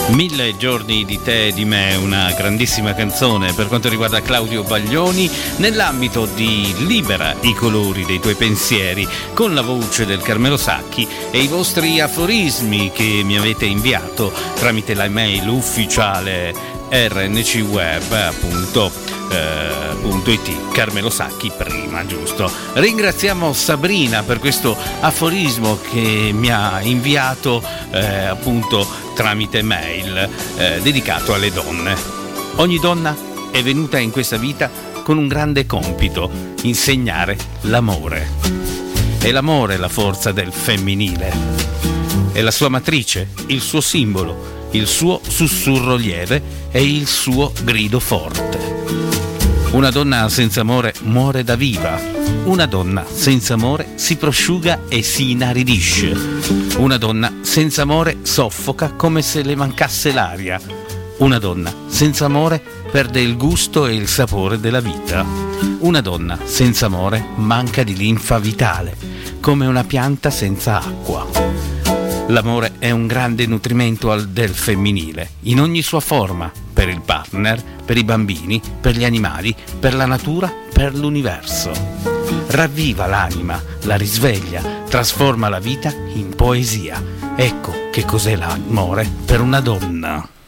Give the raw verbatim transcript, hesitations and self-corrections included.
Mille giorni di te e di me, una grandissima canzone per quanto riguarda Claudio Baglioni nell'ambito di Libera i colori dei tuoi pensieri, con la voce del Carmelo Sacchi e i vostri aforismi che mi avete inviato tramite la mail ufficiale R N C Web appunto eh, punto it. Carmelo Sacchi prima, giusto? Ringraziamo Sabrina per questo aforismo che mi ha inviato eh, appunto tramite mail eh, dedicato alle donne. Ogni donna è venuta in questa vita con un grande compito: insegnare l'amore. È l'amore la forza del femminile, è la sua matrice, il suo simbolo, il suo sussurro lieve e il suo grido forte. Una donna senza amore muore da viva. Una donna senza amore si prosciuga e si inaridisce. Una donna senza amore soffoca come se le mancasse l'aria. Una donna senza amore perde il gusto e il sapore della vita. Una donna senza amore manca di linfa vitale, come una pianta senza acqua. L'amore è un grande nutrimento al del femminile, in ogni sua forma, per il partner, per i bambini, per gli animali, per la natura, per l'universo. Ravviva l'anima, la risveglia, trasforma la vita in poesia. Ecco che cos'è l'amore per una donna.